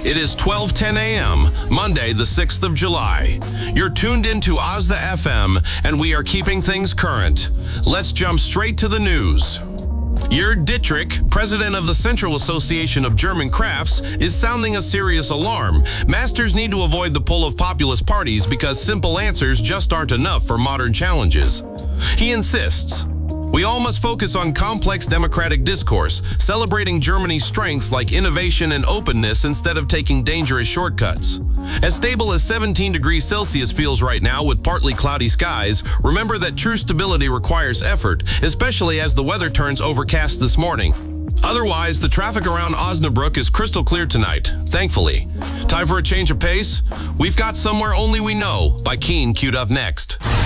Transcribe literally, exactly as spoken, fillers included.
It is twelve ten a m, Monday, the sixth of July. You're tuned into Ozda F M, and we are keeping things current. Let's jump straight to the news. Jörg Dittrich, president of the Central Association of German Crafts, is sounding a serious alarm. Masters need to avoid the pull of populist parties because simple answers just aren't enough for modern challenges. He insists, we all must focus on complex democratic discourse, celebrating Germany's strengths like innovation and openness instead of taking dangerous shortcuts. As stable as seventeen degrees Celsius feels right now with partly cloudy skies, remember that true stability requires effort, especially as the weather turns overcast this morning. Otherwise, the traffic around Osnabrück is crystal clear tonight, thankfully. Time for a change of pace? We've got Somewhere Only We Know by Keane queued up next.